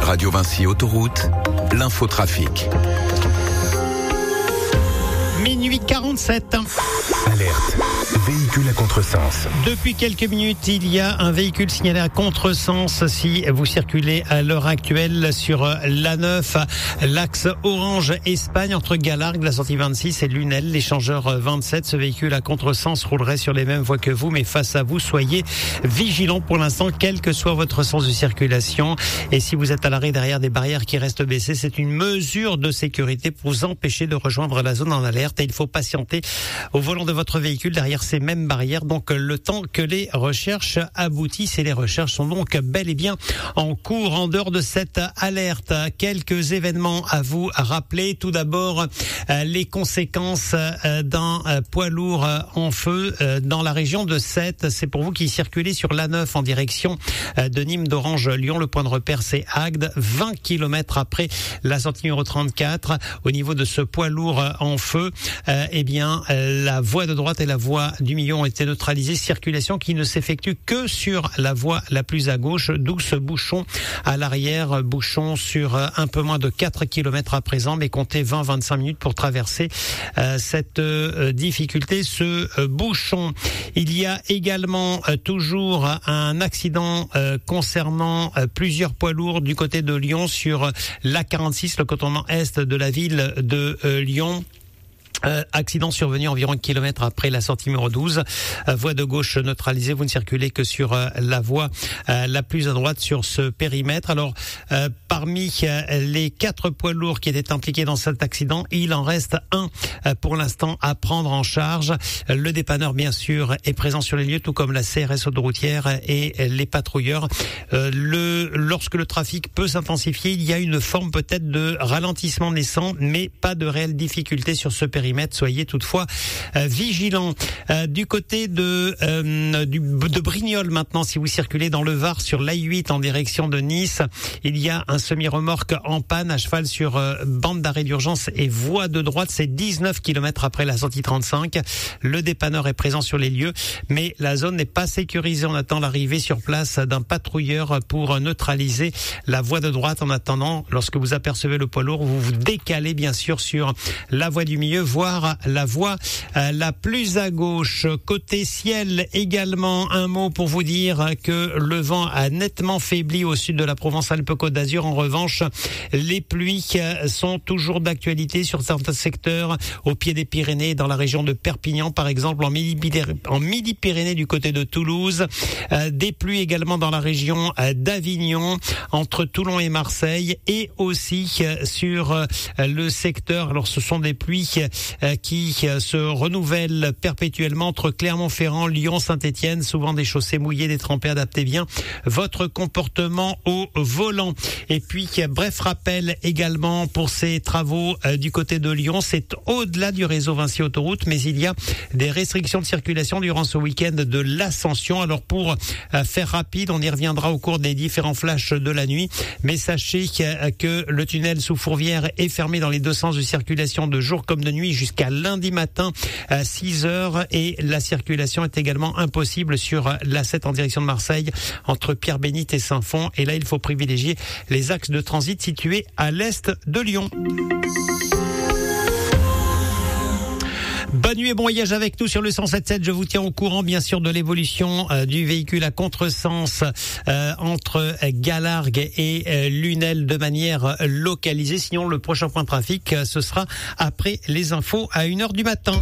Radio Vinci Autoroute, l'infotrafic. Minuit 47. Alerte. Véhicule à contresens. Depuis quelques minutes, il y a un véhicule signalé à contresens si vous circulez à l'heure actuelle sur l'A9, l'axe Orange-Espagne entre Galargues, la sortie 26 et Lunel, l'échangeur 27. Ce véhicule à contresens roulerait sur les mêmes voies que vous, mais face à vous, soyez vigilants pour l'instant, quel que soit votre sens de circulation. Et si vous êtes à l'arrêt derrière des barrières qui restent baissées, c'est une mesure de sécurité pour vous empêcher de rejoindre la zone en alerte. Et il faut patienter au volant de votre véhicule derrière ces mêmes barrières, donc le temps que les recherches aboutissent. Et les recherches sont donc bel et bien en cours. En dehors de cette alerte, quelques événements à vous rappeler. Tout d'abord, les conséquences d'un poids lourd en feu dans la région de Sète. C'est pour vous qui circulez sur l'A9 en direction de Nîmes, d'Orange, Lyon. Le point de repère, c'est Agde, 20 km après la sortie numéro 34. Au niveau de ce poids lourd en feu, la voie de droite et la voie du milieu ont été neutralisées. Circulation qui ne s'effectue que sur la voie la plus à gauche, d'où ce bouchon à l'arrière, bouchon sur un peu moins de 4 km à présent, mais comptez 20-25 minutes pour traverser cette difficulté, ce bouchon. Il y a également toujours un accident concernant plusieurs poids lourds du côté de Lyon sur l'A46, le cantonnement est de la ville de Lyon. Accident survenu environ 1 kilomètre après la sortie numéro 12. Voie de gauche neutralisée, vous ne circulez que sur la voie la plus à droite sur ce périmètre. Alors, parmi les 4 poids lourds qui étaient impliqués dans cet accident, il en reste un pour l'instant à prendre en charge. Le dépanneur, bien sûr, est présent sur les lieux, tout comme la CRS autoroutière et les patrouilleurs. Lorsque le trafic peut s'intensifier, il y a une forme peut-être de ralentissement naissant, mais pas de réelle difficulté sur ce périmètre. Soyez toutefois vigilants. Du côté de Brignoles maintenant, si vous circulez dans le Var sur l'A8 en direction de Nice, il y a un semi-remorque en panne à cheval sur bande d'arrêt d'urgence et voie de droite. C'est 19 km après la sortie 35. Le dépanneur est présent sur les lieux, mais la zone n'est pas sécurisée. On attend l'arrivée sur place d'un patrouilleur pour neutraliser la voie de droite. En attendant, lorsque vous apercevez le poids lourd, vous vous décalez bien sûr sur la voie du milieu, voire la voie la plus à gauche. Côté ciel également, un mot pour vous dire que le vent a nettement faibli au sud de la Provence-Alpes-Côte d'Azur. En revanche, les pluies sont toujours d'actualité sur certains secteurs au pied des Pyrénées, dans la région de Perpignan par exemple, en Midi-Pyrénées du côté de Toulouse. Des pluies également dans la région d'Avignon, entre Toulon et Marseille, et aussi sur le secteur, alors ce sont des pluies qui se renouvellent perpétuellement entre Clermont-Ferrand, Lyon, Saint-Étienne, souvent des chaussées mouillées, détrempées. Adaptez bien votre comportement au volant. Et puis, bref rappel également pour ces travaux du côté de Lyon, c'est au-delà du réseau Vinci Autoroute, mais il y a des restrictions de circulation durant ce week-end de l'Ascension. Alors pour faire rapide, on y reviendra au cours des différents flashs de la nuit, mais sachez que le tunnel sous Fourvière est fermé dans les deux sens de circulation de jour comme de nuit jusqu'à lundi matin à 6h, et la circulation est également impossible sur l'A7 en direction de Marseille entre Pierre-Bénite et Saint-Fond, et là il faut privilégier les axes de transit situés à l'est de Lyon. Bonne nuit et bon voyage avec nous sur le 107.7. Je vous tiens au courant bien sûr de l'évolution du véhicule à contresens entre Galargues et Lunel de manière localisée. Sinon, le prochain point de trafic, ce sera après les infos à 1h du matin.